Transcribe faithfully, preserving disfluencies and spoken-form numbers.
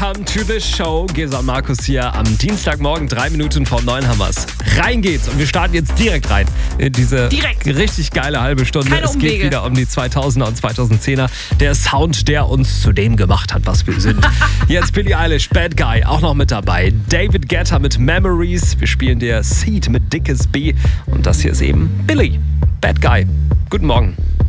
Welcome to the show. Gesa und Markus hier am Dienstagmorgen, drei Minuten vor neun haben wir's. Rein geht's und wir starten jetzt direkt rein in diese direkt. richtig geile halbe Stunde. Keine es Umwege. geht wieder um die zweitausender und zweitausendzehner. Der Sound, der uns zu dem gemacht hat, was wir sind. Jetzt Billie Eilish, Bad Guy, auch noch mit dabei. David Guetta mit Memories. Wir spielen der Seed mit dickes B. Und das hier ist eben Billie, Bad Guy. Guten Morgen.